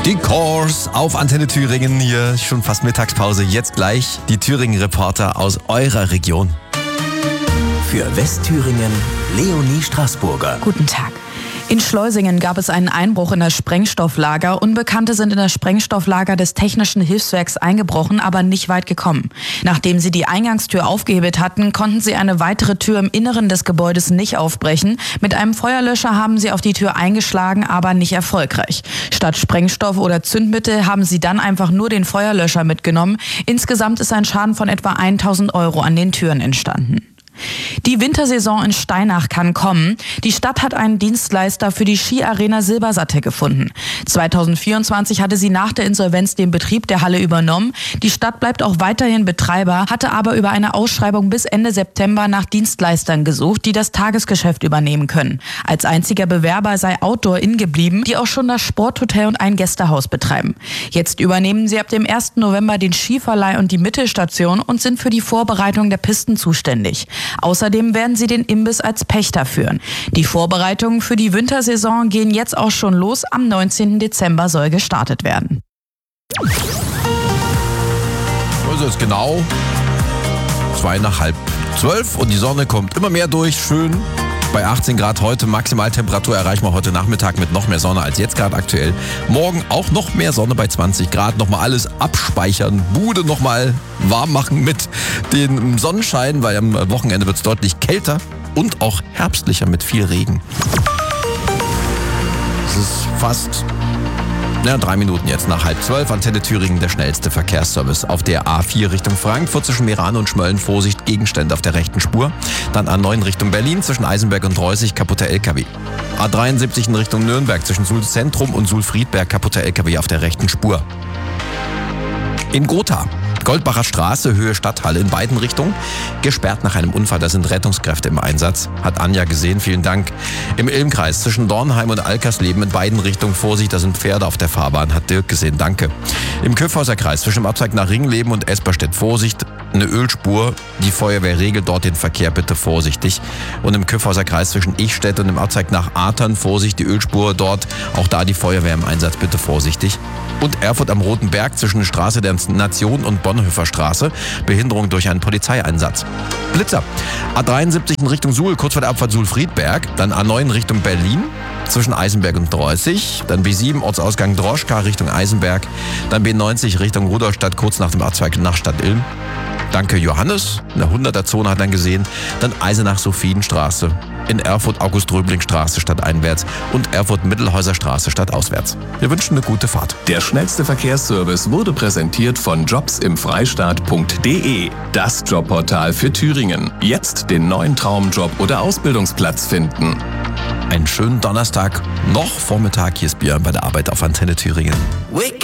Die Cores auf Antenne Thüringen, hier schon fast Mittagspause. Jetzt gleich die Thüringen-Reporter aus eurer Region. Für Westthüringen, Leonie Straßburger. Guten Tag. In Schleusingen gab es einen Einbruch in das Sprengstofflager. Unbekannte sind in das Sprengstofflager des Technischen Hilfswerks eingebrochen, aber nicht weit gekommen. Nachdem sie die Eingangstür aufgehebelt hatten, konnten sie eine weitere Tür im Inneren des Gebäudes nicht aufbrechen. Mit einem Feuerlöscher haben sie auf die Tür eingeschlagen, aber nicht erfolgreich. Statt Sprengstoff oder Zündmittel haben sie dann einfach nur den Feuerlöscher mitgenommen. Insgesamt ist ein Schaden von etwa 1.000 € an den Türen entstanden. Die Wintersaison in Steinach kann kommen. Die Stadt hat einen Dienstleister für die Skiarena Silbersatte gefunden. 2024 hatte sie nach der Insolvenz den Betrieb der Halle übernommen. Die Stadt bleibt auch weiterhin Betreiber, hatte aber über eine Ausschreibung bis Ende September nach Dienstleistern gesucht, die das Tagesgeschäft übernehmen können. Als einziger Bewerber sei Outdoor Inn geblieben, die auch schon das Sporthotel und ein Gästehaus betreiben. Jetzt übernehmen sie ab dem 1. November den Skiverleih und die Mittelstation und sind für die Vorbereitung der Pisten zuständig. Außerdem werden sie den Imbiss als Pächter führen. Die Vorbereitungen für die Wintersaison gehen jetzt auch schon los. Am 19. Dezember soll gestartet werden. Also ist genau 11:55 und die Sonne kommt immer mehr durch. Schön. Bei 18 Grad heute, Maximaltemperatur erreichen wir heute Nachmittag mit noch mehr Sonne als jetzt gerade aktuell. Morgen auch noch mehr Sonne bei 20 Grad. Nochmal alles abspeichern, Bude nochmal warm machen mit dem Sonnenschein, weil am Wochenende wird es deutlich kälter und auch herbstlicher mit viel Regen. Es ist fast 3 Minuten jetzt nach 11:30. Antenne Thüringen, der schnellste Verkehrsservice. Auf der A4 Richtung Frankfurt zwischen Meran und Schmölln. Vorsicht, Gegenstände auf der rechten Spur. Dann A9 Richtung Berlin zwischen Eisenberg und Reußig, kaputter LKW. A73 in Richtung Nürnberg zwischen Suhl Zentrum und Suhl Friedberg, kaputter LKW auf der rechten Spur. In Gotha. Goldbacher Straße, Höhe Stadthalle in beiden Richtungen. Gesperrt nach einem Unfall, da sind Rettungskräfte im Einsatz. Hat Anja gesehen, vielen Dank. Im Ilmkreis zwischen Dornheim und Alkersleben in beiden Richtungen. Vorsicht, da sind Pferde auf der Fahrbahn. Hat Dirk gesehen, danke. Im Köpfhauser Kreis zwischen dem Abzweig nach Ringleben und Esperstedt. Vorsicht, eine Ölspur. Die Feuerwehr regelt dort den Verkehr, bitte vorsichtig. Und im Köpfhauser Kreis zwischen Ichstedt und dem Abzweig nach Atern. Vorsicht, die Ölspur dort. Auch da die Feuerwehr im Einsatz, bitte vorsichtig. Und Erfurt am Roten Berg zwischen der Straße der Nation und Bonhoeffer Straße. Behinderung durch einen Polizeieinsatz. Blitzer. A73 in Richtung Suhl, kurz vor der Abfahrt Suhl-Friedberg. Dann A9 in Richtung Berlin zwischen Eisenberg und Reußig. Dann B7 Ortsausgang Droschka Richtung Eisenberg. Dann B90 Richtung Rudolstadt kurz nach dem Abzweig nach Stadt-Ilm. Danke Johannes. Eine 100er-Zone hat er gesehen. Dann Eisenach-Sophienstraße. In Erfurt August-Röbling-Straße stadteinwärts und Erfurt-Mittelhäuser Straße stadtauswärts. Wir wünschen eine gute Fahrt. Der schnellste Verkehrsservice wurde präsentiert von jobsimfreistaat.de. Das Jobportal für Thüringen. Jetzt den neuen Traumjob oder Ausbildungsplatz finden. Einen schönen Donnerstag, noch Vormittag. Hier ist Björn bei der Arbeit auf Antenne Thüringen.